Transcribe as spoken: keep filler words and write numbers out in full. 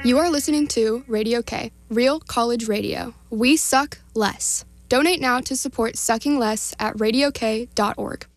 You are listening to Radio K, Real College Radio. We suck less. Donate now to support Sucking Less at radio k dot org.